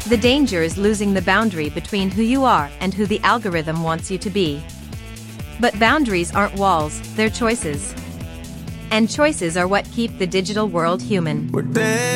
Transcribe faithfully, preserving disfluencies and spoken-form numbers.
The danger is losing the boundary between who you are and who the algorithm wants you to be. But boundaries aren't walls, they're choices. And choices are what keep the digital world human. We're